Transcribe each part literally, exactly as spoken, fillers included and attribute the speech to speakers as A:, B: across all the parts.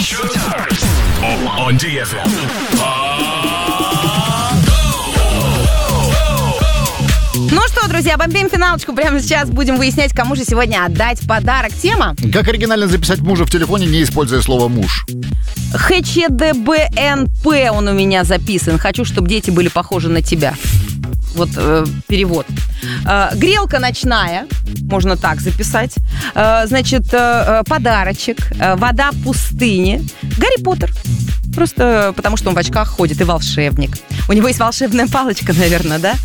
A: On ди эф эм.
B: Ну что, друзья, бомбим финалочку. Прямо сейчас будем выяснять, кому же сегодня отдать подарок. Тема:
C: как оригинально записать мужа в телефоне, не используя слово «муж».
B: Х Ч Д Б Н П он у меня записан. Хочу, чтобы дети были похожи на тебя. Вот э, перевод. Э, грелка ночная, можно так записать. Э, значит, э, подарочек. Э, вода пустыни. Гарри Поттер. Просто потому, что он в очках ходит и волшебник. У него есть волшебная палочка, наверное, да?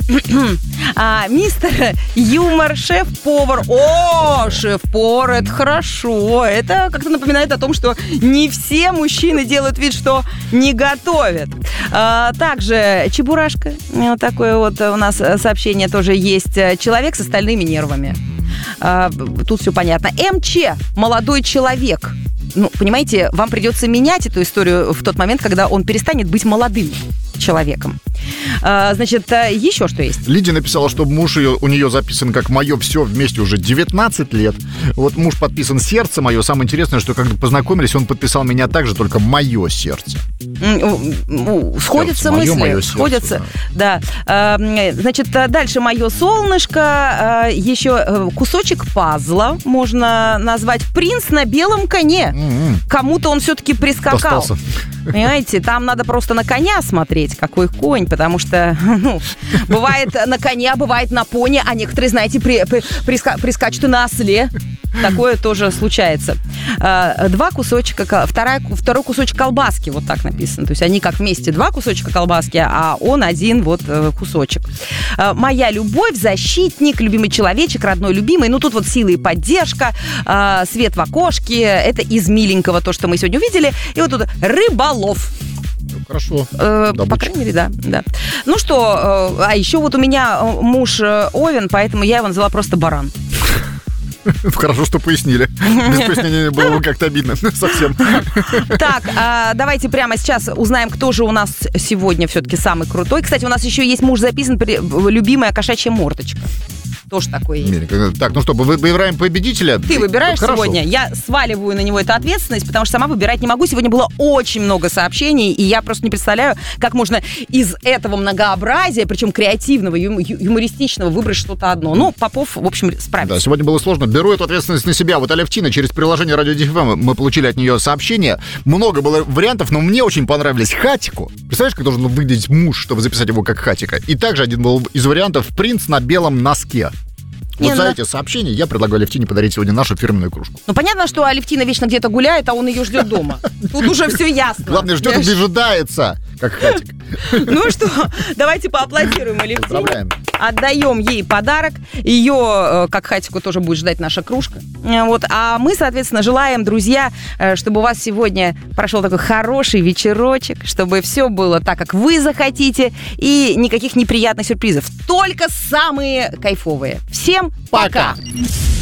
B: а, мистер Юмор, шеф-повар. О, шеф-повар, это хорошо. Это как-то напоминает о том, что не все мужчины делают вид, что не готовят. А, также Чебурашка. Вот такое вот у нас сообщение тоже есть. Человек с остальными нервами. А, тут все понятно. М Ч. Молодой человек. Ну, понимаете, вам придется менять эту историю в тот момент, когда он перестанет быть молодым человеком. А, значит, еще что есть?
C: Лидия написала, что муж ее, у нее записан как «Мое все» вместе уже девятнадцать лет. Вот муж подписан «Сердце мое». Самое интересное, что когда познакомились, он подписал меня также, только «Мое сердце».
B: Сходятся
C: сердце,
B: мысли.
C: мое, мое сердце,
B: сходятся, да. да. А, значит, дальше «Мое солнышко». А, еще кусочек пазла можно назвать. «Принц на белом коне». Mm-hmm. Кому-то он все-таки прискакал. Достался. Понимаете, там надо просто на коня смотреть, какой конь, потому что, ну, бывает на коне, а бывает на пони, а некоторые, знаете, при, при, приска, прискачут и на осле. Такое тоже случается. Два кусочка, вторая, второй кусочек колбаски, вот так написано. То есть они как вместе два кусочка колбаски, а он один вот кусочек. «Моя любовь», «Защитник», «Любимый человечек», «Родной любимый». Ну, тут вот сила и поддержка, «Свет в окошке». Это из миленького, то, что мы сегодня увидели. И вот тут «Рыболов».
C: Хорошо.
B: Э, по крайней мере, да, да. Ну что, э, а еще вот у меня муж Овен, поэтому я его назвала просто Баран.
C: Хорошо, что пояснили. Без пояснения было бы как-то обидно совсем.
B: Так, давайте прямо сейчас узнаем, кто же у нас сегодня все-таки самый крутой. Кстати, у нас еще есть муж записан, любимая кошачья мордочка. Тоже такое есть.
C: Так, ну что, мы выбираем победителя.
B: Ты выбираешь ну, сегодня. Я сваливаю на него эту ответственность, потому что сама выбирать не могу. Сегодня было очень много сообщений, и я просто не представляю, как можно из этого многообразия, причем креативного, ю- юмористичного, выбрать что-то одно. Ну, Попов, в общем, справится.
C: Да, сегодня было сложно. Беру эту ответственность на себя. Вот Алевтина через приложение Радио ди эф эм мы получили от нее сообщение. Много было вариантов, но мне очень понравились Хатику. Представляешь, как должен выглядеть муж, чтобы записать его как Хатика? И также один был из вариантов «Принц на белом носке». Вот не, за ну... эти сообщения я предлагаю Алевтине подарить сегодня нашу фирменную кружку.
B: Ну, понятно, что Алевтина вечно где-то гуляет, а он ее ждет дома. Тут уже все ясно.
C: Главное, ждет и дожидается, как Хатик.
B: Ну что, давайте поаплодируем Алевтине. Отдаем ей подарок. Ее, как Хатику, тоже будет ждать наша кружка. Вот. А мы, соответственно, желаем, друзья, чтобы у вас сегодня прошел такой хороший вечерочек, чтобы все было так, как вы захотите, и никаких неприятных сюрпризов. Только самые кайфовые. Всем пока! Пока.